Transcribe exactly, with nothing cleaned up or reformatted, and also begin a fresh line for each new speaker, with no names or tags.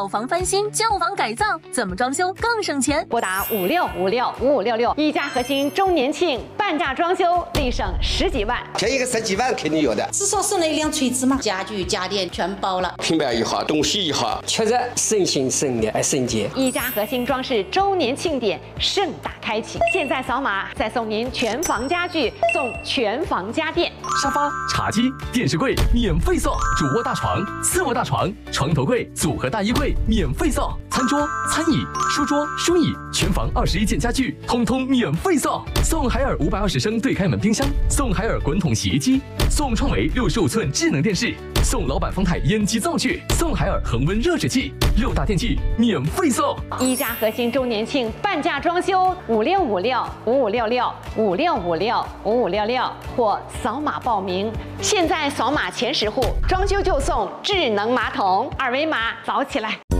老房翻新、旧房改造，怎么装修更省钱？
拨打五六五六五五六六，一家核心周年庆半价装修，立省十几万，
便宜个十几万肯定有的。
至少省了一辆锤子嘛，家具家电全包了。
平板一好，东西一好，
确实省心省力还省钱。
一家核心装饰周年庆典盛大开启，现在扫码再送您全房家具，送全房家电，
沙发、茶几、电视柜免费送，主卧大床、次卧大床、床头柜、组合大衣柜免费送，餐桌、餐椅、书桌、书椅，全房二十一件家具通通免费送，送海尔五百二十升对开门冰箱，送海尔滚筒洗衣机，送创维六十五寸智能电视，送老板方太烟机灶具，送海尔恒温热水器，六大电器免费送。
一家核心周年庆半价装修，五六五六五五六六五六五六五五六六或扫码报名。现在扫码前十户装修就送智能马桶，二维码扫起来。